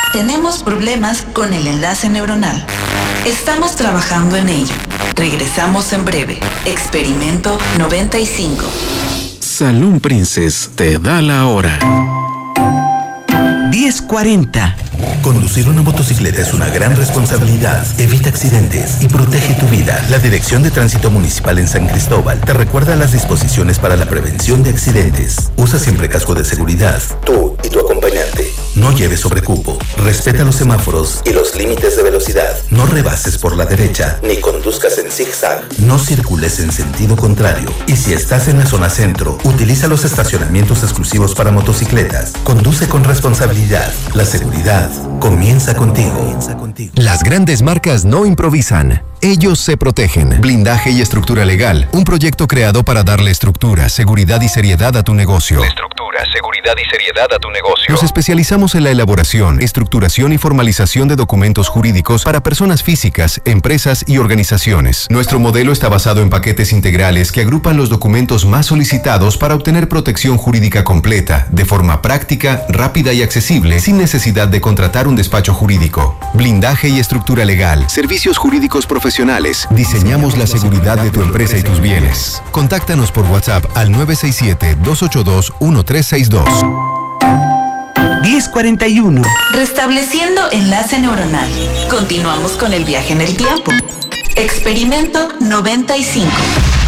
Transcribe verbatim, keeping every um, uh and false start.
Tenemos problemas con el enlace neuronal. Estamos trabajando en ello. Regresamos en breve. Experimento noventa y cinco. Saloon Princess te da la hora. diez cuarenta. Conducir una motocicleta es una gran responsabilidad. Evita accidentes y protege tu vida. La Dirección de Tránsito Municipal en San Cristóbal te recuerda las disposiciones para la prevención de accidentes. Usa siempre casco de seguridad, tú y tu acompañante. No lleves sobrecupo. Respeta los semáforos y los límites de velocidad. No rebases por la derecha ni conduzcas en zigzag. No circules en sentido contrario. Y si estás en la zona centro, utiliza los estacionamientos exclusivos para motocicletas. Conduce con responsabilidad. La seguridad comienza contigo. Las grandes marcas no improvisan. Ellos se protegen. Blindaje y estructura legal. Un proyecto creado para darle estructura, seguridad y seriedad a tu negocio. Estructura, seguridad y seriedad a tu negocio. Nos especializamos en la elaboración, estructuración y formalización de documentos jurídicos para personas físicas, empresas y organizaciones. Nuestro modelo está basado en paquetes integrales que agrupan los documentos más solicitados para obtener protección jurídica completa, de forma práctica, rápida y accesible, sin necesidad de contratar un despacho jurídico. Blindaje y estructura legal. Servicios jurídicos profesionales. Diseñamos la seguridad de tu empresa y tus bienes. Contáctanos por WhatsApp al nueve seis siete, dos ocho dos, uno tres seis dos. diez cuarenta y uno. Restableciendo enlace neuronal. Continuamos con el viaje en el tiempo. Experimento noventa y cinco.